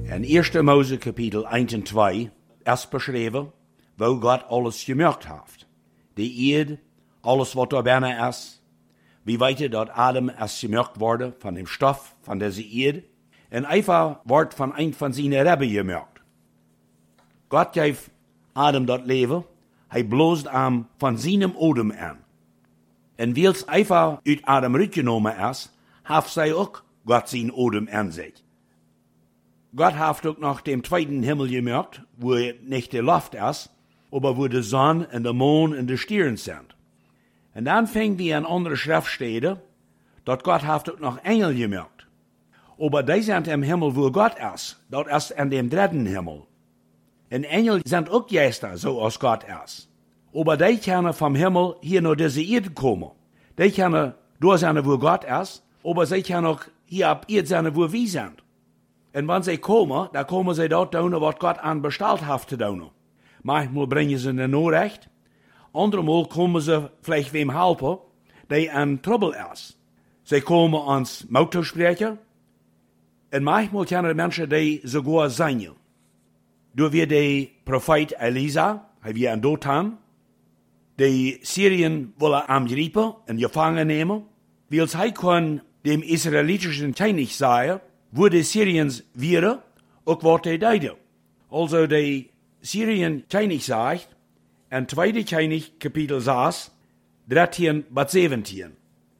In 1. Mose Kapitel 1 und 2 erst beschreven, wo Gott alles gemacht hat. Die Erde, alles was da binnen ist, wie weiter dort Adam erst gemacht wurde von dem Stoff von dieser Erde, und einfach wird von ein von seinen Rebbe gemacht. Gott gab Adam dort Leben, er bloßt ihm von seinem Odem an. Und weil es einfach aus Adam rückgenommen ist, hat sie auch Gott sein Odem an sich. Gott hat auch noch den zweiten Himmel gemacht, wo nicht die Luft ist, aber wo die Sonne und der Mond und die Sterne sind. Und dann fängt wie an andere Schriftstellen, dort Gott hat auch noch Engel gemacht. Aber die sind im Himmel, wo Gott ist, dort ist in dem dritten Himmel. Und Engel sind auch Geister, so als Gott ist. Aber die können vom Himmel hier nach diese Erde kommen. Die können da sein, wo Gott ist, aber sie können auch hier ab Erde sein, wo wir sind. Und wenn sie kommen, dann kommen sie dort tun, was Gott an bestellt hat zu tun. Manchmal bringen sie eine Nachricht, andere Mal kommen sie vielleicht wem helfen, der an Trouble ist. Sie kommen ans Mauto sprechen, und manchmal können Menschen die sogar sein. Du wie der Prophet Elisa, er wie an Dothan, die Syrien wollen angreifen und gefangen nehmen, weil sie kann dem israelitischen König sagen, wo die Syriens wären, auch was die deiden. Also der Syrien König sagt, in 2. König Kapitel 6, 13 bis 17.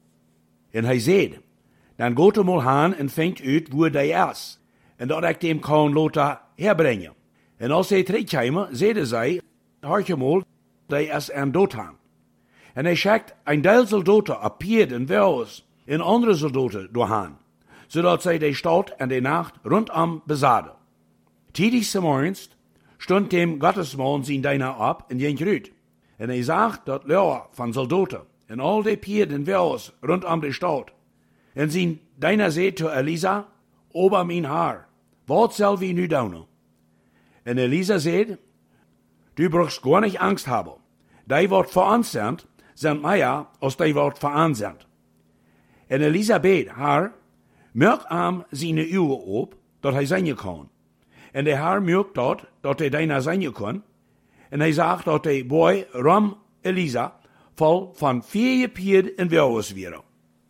Und er sagt, dann geht er mal hin und fängt ut, wo der ist. Und dort ich dem kann Lothar herbringen. Und als er zurückkommen, sagt sie, hör mal, der ist ein Dothan. Und er schickt ein Teil Soldaten appiert in Wels, in andere Soldaten dahin, zodat sie die Stadt in der Nacht rundum besaßen. Tidig morgens stund dem Gottesmann sein Diener ab und ging rüt. Und er sagt, dort Lehr von Soldaten, und all die Piert in Wels rundum die Stadt. Und sein Diener sagt zu Elisa, ober mein Haar, was soll wir nu tun? Und Elisa sagt, du brauchst gar nicht Angst haben. Die, was vor uns sind mehr, als die, was vor uns sind. Und Elisa bet, Herr, merk am seine Augen ab, dat hij zijn kann. Und der Herr merkt dort, dat hij deiner sein kann. Und er sagt, dat der Boy Ram Elisa voll von 4 Pied in Wels wäre.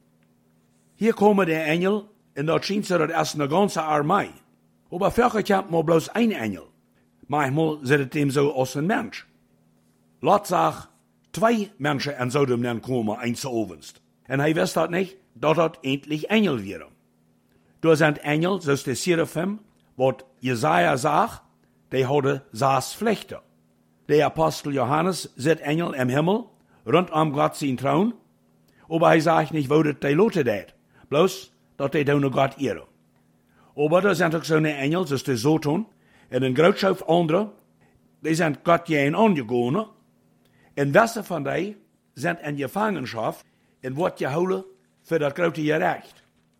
Hier kommen der Engel, und dort schien so, dat erst eine ganze Armee. Aber vielleicht kommt mal bloß ein Engel. Manchmal sieht es dem so als ein Mensch. Lot sagt, 2 Menschen an Sodom dann kommen, eins abends. Und er weiß dort nicht, dass dort endlich Engel wären. Da sind Engel, so ist der Seraphim, was Jesaja sagt, die haben 6 Flechte. Der Apostel Johannes sieht Engel im Himmel, rund um Gott sein Thron, aber er sagt nicht, wo das die Leute tät, bloß, dass die tun Gott ehren. Aber da sind auch so eine Engel, so ist der Soton, und ein Großschaft andere, die sind Gott jähen angegangen, und welche von denen sind in Gefangenschaft und wird geholt für das große Gerecht.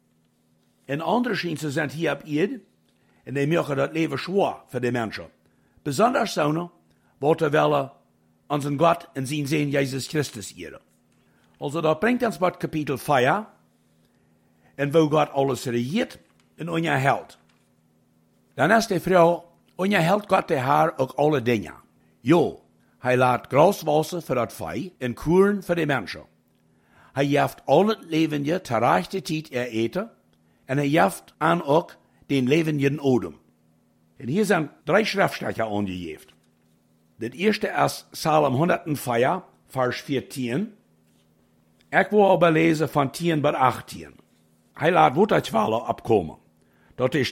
Und andere Schienste sind hier ab Erde, und die machen das Leben schwer für die Menschen. Besonders so, wollen wir unseren Gott und sein Sohn Jesus Christus ehren. Also das bringt uns bei Kapitel 4, und wo Gott alles regiert und unterhält. Dann ist die Frau, unterhält Gott der Herr auch alle Dinge. Jo, er lässt Graswasser für das Vieh und Kuren für die Menschen. Er jaft alle Lebende zur rechten Zeit eten, und er jaft an auch den lebenden Odem. Und hier sind 3 Schriftstücke angegeben. Das erste ist Psalm 104, Vers 14. Ich will aber lesen von 10 bis 18. Er lässt Wutterqualen abkommen. Dort ist